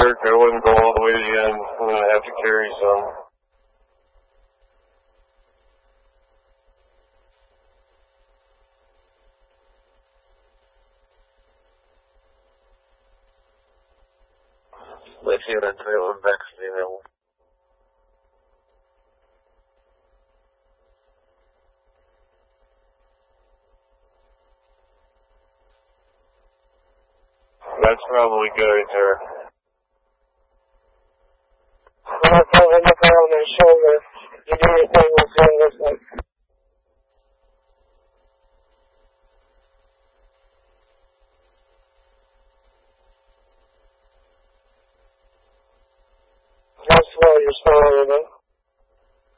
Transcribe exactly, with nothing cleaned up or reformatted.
jerk. I wouldn't go all the way to the end. I'm going to have to carry some. Летит trail back to the hill. That's probably good right there.